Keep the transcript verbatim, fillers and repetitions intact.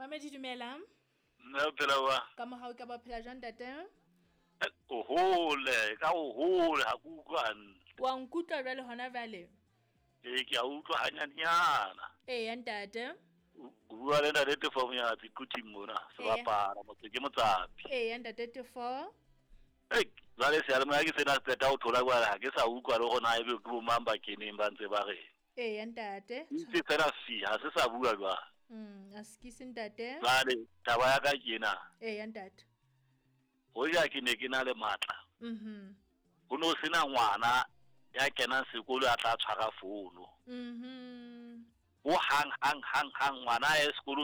Mohammed dumela. Nna phela wa. Ka mohau ka ba phela jang ntate? O hole, ka o hole ha kutlwana. Wa nkutla jwale hona vale. Eh ke a utlwa hanyanyana. Eh ya ntate. Bua le ntate form ya tsikuthi mona, se bapala mo ke motsapi. Eh ya ntate thirty-four. Eh, jwale se a le mona ke sena qeta ho thola kwa ha ke sa utlwa le gona e be ke bo mamba keneng ba ntse ba re. Eh ya ntate. Ntse tsena fi ha se sa bua jwa. Mm, askisi ntate. Jwale taba ya ka kena. Eh ya ntate. Ho ja ke ne ke na le matla. Mhm. Ho no sena ngwana ya kenang sekolo a tla tshwara fono. Mhm. Ho hang hang hang hang ngwana ya sekolo